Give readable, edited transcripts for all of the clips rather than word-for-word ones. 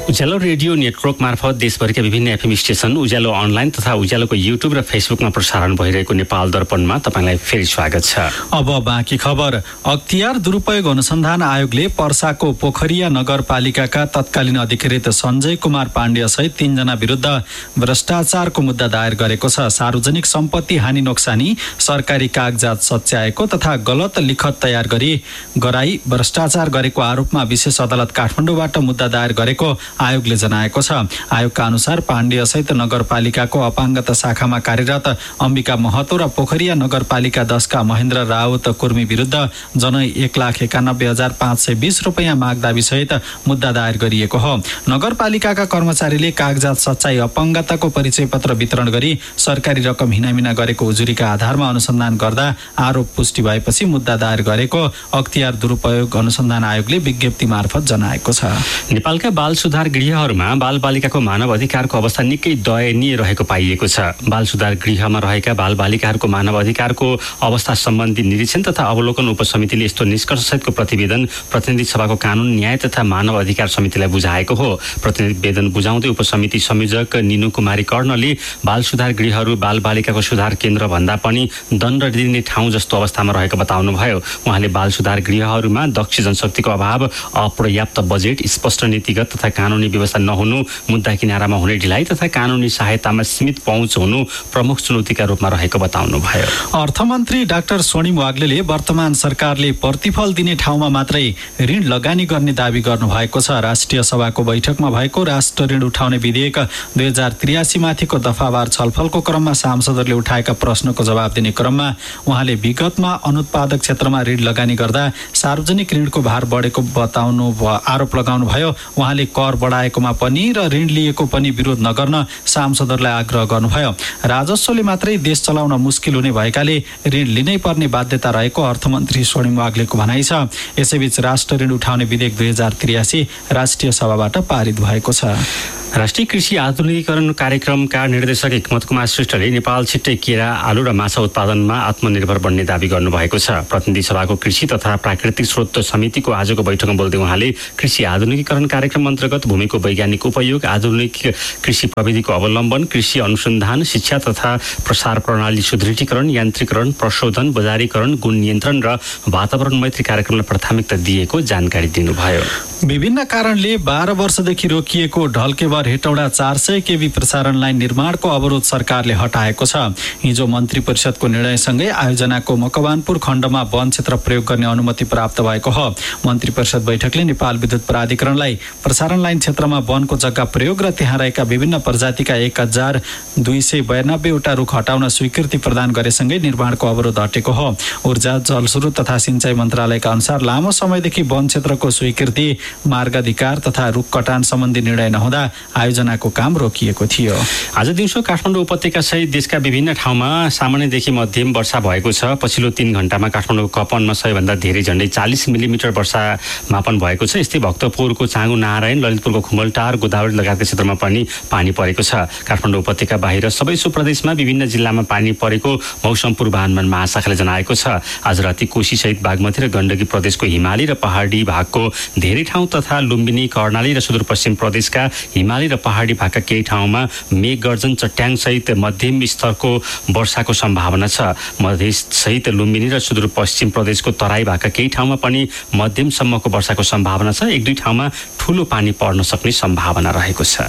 उज्यालो radio network मार्फत देशभरिका विभिन्न एफएम स्टेशन, उज्यालो अनलाइन तथा उज्यालोको युट्युब र फेसबुकमा प्रसारण भइरहेको नेपाल दर्पणमा तपाईलाई फेरि स्वागत छ। अब बाँकी खबर। अख्तियार दुरुपयोग अनुसन्धान आयोगले पर्साको पोखरिया नगरपालिकाका तत्कालीन अधिकृत सञ्जय कुमार पाण्ड्य सहित 3 जना विरुद्ध भ्रष्टाचारको मुद्दा दायर गरेको छ। सार्वजनिक सम्पत्ति हानि नोक्सानी, सरकारी कागजात सच्याएको तथा गलत लिखत तयार गराई भ्रष्टाचार गरेको आरोपमा विशेष अदालत काठमाडौँबाट मुद्दा दायर गरेको आयोगले जनाएको छ। आयोगका अनुसार पाण्ड्य सहित नगरपालिकाको अपाङ्गता शाखामा कार्यरत अम्बिका महतो र पोखरिया नगरपालिका 10 का महेन्द्र राउत कुर्मी विरुद्ध जनै 1,91,520 रुपैयाँ माग दाबी सहित मुद्दा दायर गरिएको हो। नगरपालिकाका कर्मचारीले कागजात सच्चाई अपाङ्गताको परिचय पत्र वितरण गरी सरकारी रकम हिनामिना गरेको उजुरीका आधारमा अनुसन्धान गर्दा आरोप पुष्टि भएपछि मुद्दा दायर गरेको अख्तियार दुरुपयोग अनुसन्धान आयोगले विज्ञप्ति मार्फत जनाएको छ। नेपालका बाल सुधार गृहहरूमा बालबालिकाको मानव अधिकारको अवस्था निकै दयनीय रहेको पाइएको छ। बाल सुधार गृहमा रहेका बालबालिकाहरूको मानव अधिकारको अवस्था सम्बन्धी निरीक्षण तथा अवलोकन उपसमितिले यस्तो निष्कर्षसहितको प्रतिवेदन प्रतिनिधि सभाको कानून न्याय तथा मानव अधिकार समितिलाई बुझाएको हो। प्रतिवेदन बुझाउँदै उपसमिति संयोजक निनु कुमारी कर्णले बाल सुधार गृहहरू बालबालिकाको सुधार केन्द्र भन्दा पनि दण्ड दिने ठाउँ जस्तो अवस्थामा रहेको बताउनुभयो। उहाँले बाल सुधार गृहहरूमा दक्ष जनशक्तिको अभाव, अपर्याप्त बजेट, स्पष्ट नीतिगत तथा कानूनी व्यवस्था नहुनु, मुद्दा किनारामा हुने ढिलाइ तथा कानूनी सहायतामा सीमित पहुँच हुनु प्रमुख चुनौतीका रूपमा रहेको बताउनुभयो। अर्थमन्त्री डाक्टर स्वर्णिम वाग्लेले वर्तमान सरकारले प्रतिफल दिने ठाउँमा मात्रै ऋण लगानी गर्ने दावी गर्नुभएको छ। राष्ट्रिय सभाको बैठकमा भएको राष्ट्र ऋण उठाउने विधेयक 2083 माथिको दफावार छलफलको क्रममा सांसदहरूले उठाएका प्रश्नको जवाब दिने क्रममा उहाँले विगतमा अनुत्पादक क्षेत्रमा ऋण लगानी गर्दा सार्वजनिक ऋणको भार बढेको बताउनु आरोप लगाउनुभयो। उहाँले कर बढाएकोमा पनि र ऋण लिएको पनि विरोध नगर्न सांसदहरूलाई आग्रह गर्नुभयो। राजस्वले मात्रै देश चलाउन मुस्किल हुने भएकाले ऋण लिनै पर्ने बाध्यता रहेको अर्थमन्त्री स्वर्णिम वाग्लेको भनाइ छ। यसैबीच राष्ट्र ऋण उठाउने विधेयक 2083 राष्ट्रिय सभाबाट पारित भएको छ। राष्ट्रिय कृषि आधुनिकीकरण कार्यक्रमका निर्देशक हिक्मत कुमार श्रेष्ठले नेपाल छिट्टै केरा, आलु र माछा उत्पादनमा आत्मनिर्भर बन्ने दावी गर्नुभएको छ। प्रतिनिधि सभाको कृषि तथा प्राकृतिक स्रोत समितिको आजको बैठकमा बोल्दै उहाँले कृषि आधुनिकीकरण कार्यक्रम अन्तर्गत भूमिको वैज्ञानिक उपयोग, आधुनिक कृषि प्रविधिको अवलम्बन, कृषि अनुसन्धान, शिक्षा तथा प्रसार प्रणाली सुदृढीकरण, यान्त्रिकरण, प्रशोधन, बजारीकरण, गुण नियन्त्रण र वातावरण मैत्री कार्यक्रमलाई प्राथमिकता दिएको जानकारी दिनुभयो। विभिन्न कारणले 12 वर्षदेखि रोकिएको ढल्केवर हेटौडा 400 केभी प्रसारण लाइन निर्माणको अवरोध सरकारले हटाएको छ। हिजो मन्त्री परिषदको निर्णयसँगै आयोजनाको मकवानपुर खण्डमा वन क्षेत्र प्रयोग गर्ने अनुमति प्राप्त भएको हो। मन्त्री परिषद बैठकले नेपाल विद्युत प्राधिकरणलाई प्रसारण लाइन क्षेत्रमा वनको जग्गा प्रयोग र त्यहाँ रहेका विभिन्न प्रजातिका 1292 वटा रुख हटाउन स्वीकृति प्रदान गरेसँगै निर्माणको अवरोध हटेको हो। ऊर्जा, जलस्रोत तथा सिंचाई मन्त्रालयका अनुसार लामो समयदेखि वन क्षेत्रको स्वीकृति, मार्गाधिकार तथा रुख कटान सम्बन्धी निर्णय नहुँदा आयोजनाको काम रोकिएको थियो। आज दिउँसो काठमाडौँ उपत्यका सहित देशका विभिन्न ठाउँमा सामान्यदेखि मध्यम वर्षा भएको छ। पछिल्लो 3 घण्टामा काठमाडौँको कपनमा सबैभन्दा धेरै झण्डै 40 मिलिमिटर वर्षा मापन भएको छ। यस्तै भक्तपुरको चाँगु नारायण, ललितपुरको खुमलटार, गोदावरी लगायतका क्षेत्रमा पनि पानी परेको छ। काठमाडौँ उपत्यका बाहिर सबै प्रदेशमा विभिन्न जिल्लामा पानी परेको मौसम पूर्वानुमान महाशाखाले जनाएको छ। आज राति कोशी सहित बागमती र गण्डकी प्रदेशको हिमाली र पहाडी भागको धेरै ठाउँ तथा लुम्बिनी, कर्णाली र सुदूरपश्चिम प्रदेशका हिमाली र पहाडी भागका केही ठाउँमा मेघ गर्जन, चट्याङ सहित मध्यम स्तरको वर्षाको सम्भावना छ। मधेस सहित लुम्बिनी र सुदूरपश्चिम प्रदेशको तराई भागका केही ठाउँमा पनि मध्यमसम्मको वर्षाको सम्भावना छ। 1-2 ठाउँमा ठूलो पानी पर्न सक्ने सम्भावना रहेको छ।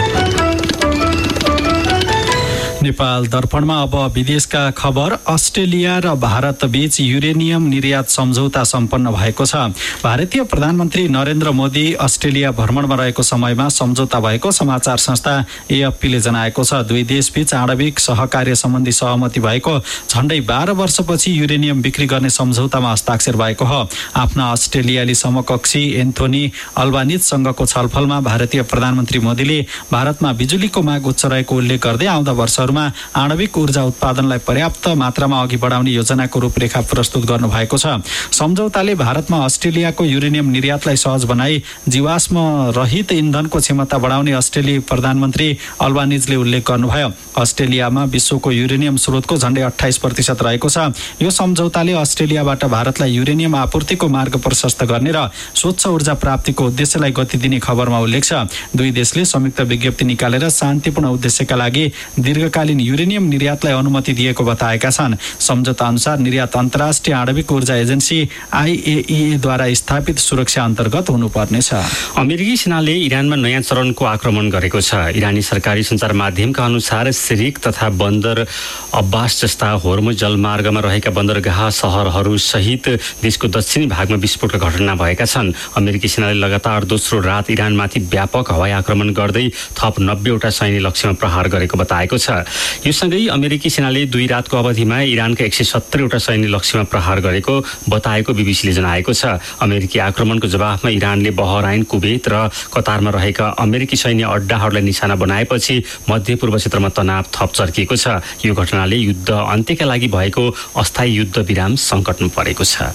नेपाल दर्पणमा अब विदेशका खबर। अस्ट्रेलिया र भारत बीच युरेनियम निर्यात सम्झौता सम्पन्न भएको छ। भारतीय प्रधानमन्त्री नरेन्द्र मोदी अस्ट्रेलिया भ्रमणमा रहेको समयमा सम्झौता भएको समाचार संस्था एएफपीले जनाएको छ। दुई देशबीच आणविक सहकार्य सम्बन्धी सहमति भएको झण्डै 12 वर्षपछि युरेनियम बिक्री गर्ने सम्झौतामा हस्ताक्षर भएको हो। आफ्ना अस्ट्रेलियाली समकक्षी एन्थोनी अल्बानिजसँगको छलफलमा भारतीय प्रधानमन्त्री मोदीले भारतमा बिजुलीको माग उच्च रहेको उल्लेख गर्दै आउँदा वर्षहरूमा क्षेत्रमा आणविक ऊर्जा उत्पादनलाई पर्याप्त मात्रामा अघि बढाउने योजनाको रूपरेखा प्रस्तुत गर्नुभएको छ। सम्झौताले भारतमा अस्ट्रेलियाको युरेनियम निर्यातलाई सहज बनाई जीवाश्म रहित इन्धनको क्षमता बढाउने अस्ट्रेलियाली प्रधानमन्त्री अल्बानिजले उल्लेख गर्नुभयो। अस्ट्रेलियामा विश्वको युरेनियम स्रोतको झण्डै 28% रहेको छ। यो सम्झौताले अस्ट्रेलियाबाट भारतलाई युरेनियम आपूर्तिको मार्ग प्रशस्त गर्ने र स्वच्छ ऊर्जा प्राप्तिको उद्देश्यलाई गति दिने खबरमा उल्लेख छ। दुई देशले संयुक्त विज्ञप्ति निकालेर शान्तिपूर्ण उद्देश्यका लागि दीर्घकालीन युरेनियम निर्यातलाई अनुमति दिएको बताएका छन्। सम्झौता अनुसार निर्यात अन्तर्राष्ट्रिय आणविक ऊर्जा एजेन्सी IAEA द्वारा स्थापित सुरक्षा अन्तर्गत हुनुपर्नेछ। अमेरिकी सेनाले इरानमा नयाँ चरणको आक्रमण गरेको छ। इरानी सरकारी सञ्चार माध्यमका अनुसार सिरिक तथा बन्दर अब्बास जस्ता होर्मुज जलमार्गमा रहेका बन्दरगाह शहरहरू सहित देशको दक्षिणी भागमा विस्फोटका घटना भएका छन्। अमेरिकी सेनाले लगातार दोस्रो रात इरानमाथि व्यापक हवाई आक्रमण गर्दै थप 90वटा सैन्य लक्ष्यमा प्रहार गरेको बताएको छ। यो सँगै अमेरिकी सेनाले 2 रातको अवधिमा इरानका 170वटा सैन्य लक्ष्यमा प्रहार गरेको बताएको बीबीसीले जनाएको छ। अमेरिकी आक्रमणको जवाफमा इरानले बहराइन, कुवेत र कतारमा रहेका अमेरिकी सैन्य अड्डाहरूलाई निशाना बनाएपछि मध्यपूर्व क्षेत्रमा तनाव थप चर्किएको छ। यो घटनाले युद्ध अन्त्यका लागि भएको अस्थायी युद्ध विराम सङ्कटमा परेको छ।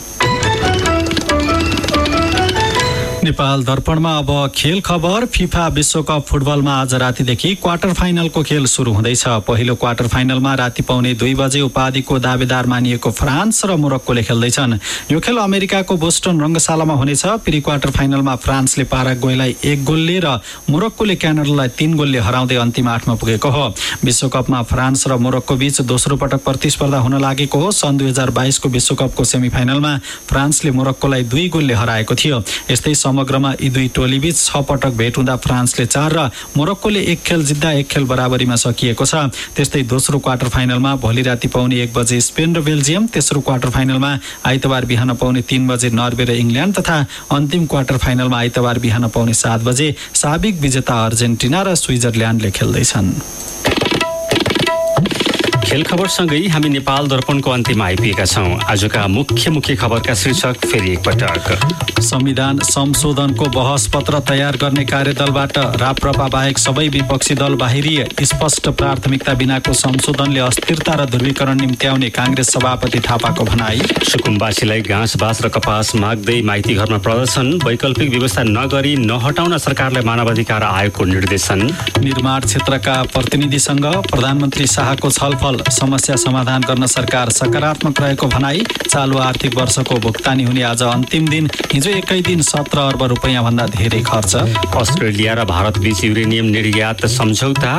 नेपाल दर्पणमा अब खेल खबर। फिफा विश्वकप फुटबलमा आज रातिदेखि क्वार्टर फाइनलको खेल सुरु हुँदैछ। पहिलो क्वार्टर फाइनलमा राति पाउने 2 बजे उपाधिको दावेदार मानिएको फ्रान्स र मोरक्कोले खेल्दैछन्। यो खेल अमेरिकाको बोस्टन रङ्गशालामा हुनेछ। प्री क्वार्टर फाइनलमा फ्रान्सले पाराग्वेलाई 1 गोलले र मोरक्कोले क्यानाडालाई 3 गोलले हराउँदै अन्तिम 8मा पुगेको हो। विश्वकपमा फ्रान्स र मोरक्को बीच दोस्रो पटक प्रतिस्पर्धा हुन लागेको हो। सन् 2022 को विश्वकपको सेमिफाइनलमा फ्रान्सले मोरक्कोलाई 2 गोलले हराएको थियो। यस्तै समग्रमा यी दुई टोलीबीच 6 पटक भेट हुँदा फ्रान्सले 4 र मोरक्कोले 1 खेल जित्दा 1 खेल बराबरीमा सकिएको छ। त्यस्तै दोस्रो क्वार्टर फाइनलमा भोलि राति पाउने 1 बजे स्पेन र बेल्जियम, तेस्रो क्वार्टर फाइनलमा आइतबार बिहान पाउने 3 बजे नर्वे र इङ्ल्यान्ड तथा अन्तिम क्वार्टर फाइनलमा आइतबार बिहान पाउने 7 बजे साबिक विजेता अर्जेन्टिना र स्विजरल्यान्डले खेल्दैछन्। खेल खबरसँगै हामी नेपाल दर्पणको अन्त्यमा आइपुगेका छौँ। आजका मुख्य खबरका शीर्षक फेरि एकपटक। संविधान संशोधनको बहस पत्र तयार गर्ने कार्यदलबाट राप्रपा बाहेक सबै विपक्षी दल बाहिरिए। स्पष्ट प्राथमिकता बिनाको संशोधनले अस्थिरता र ध्रुवीकरण निम्त्याउने काङ्ग्रेस सभापति थापाको भनाई। सुकुम्बासीलाई घाँस बाँस र कपास माग्दै माइती घरमा प्रदर्शन। वैकल्पिक व्यवस्था नगरी नहटाउन सरकारलाई मानवाधिकार आयोगको निर्देशन। निर्माण क्षेत्रका प्रतिनिधिसँग प्रधानमन्त्री शाहको छलफल। समस्या समाधान गर्न सरकार सकारात्मक रहेको भनाई। चालु आर्थिक वर्षको भुक्तानी हुने आज अन्तिम दिन। हिजो एकै दिन 17 अर्ब रुपैयाँ भन्दा धेरै खर्च। अस्ट्रेलिया र भारत बीच युरेनियम निर्यात सम्झौता।